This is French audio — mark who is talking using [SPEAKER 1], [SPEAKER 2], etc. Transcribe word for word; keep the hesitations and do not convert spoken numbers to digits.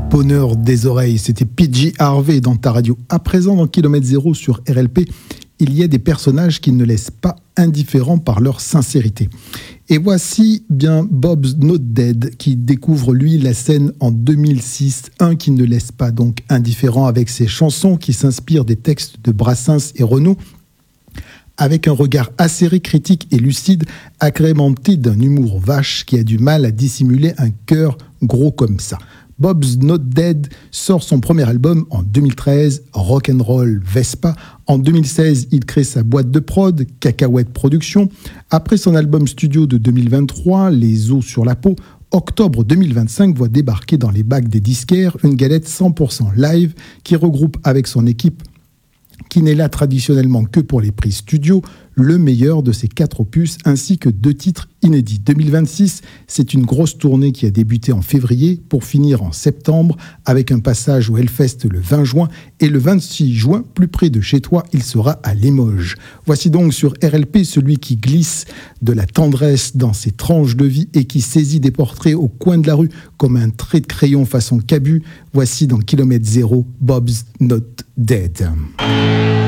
[SPEAKER 1] bonheur des oreilles. C'était P J Harvey dans ta radio. À présent, dans Kilomètre Zéro sur R L P, il y a des personnages qui ne laissent pas indifférents par leur sincérité. Et voici bien Bob's Not Dead qui découvre lui la scène en deux mille six, un qui ne laisse pas donc indifférent avec ses chansons qui s'inspirent des textes de Brassens et Renaud, avec un regard acéré, critique et lucide, agrémenté d'un humour vache qui a du mal à dissimuler un cœur gros comme ça. Bob's Not Dead sort son premier album en deux mille treize, Rock'n'Roll Vespa. En deux mille seize, il crée sa boîte de prod, Cacahuète Productions. Après son album studio de deux mille vingt-trois, Les os sur la peau, octobre deux mille vingt-cinq voit débarquer dans les bacs des disquaires une galette cent pour cent live qui regroupe avec son équipe, qui n'est là traditionnellement que pour les prix studio, le meilleur de ces quatre opus ainsi que deux titres inédits. deux mille vingt-six, c'est une grosse tournée qui a débuté en février pour finir en septembre avec un passage au Hellfest le vingt juin et le vingt-six juin, plus près de chez toi, il sera à Limoges. Voici donc sur R L P celui qui glisse de la tendresse dans ses tranches de vie et qui saisit des portraits au coin de la rue comme un trait de crayon façon Cabu. Voici dans Kilomètre Zéro, Bob's Not Dead.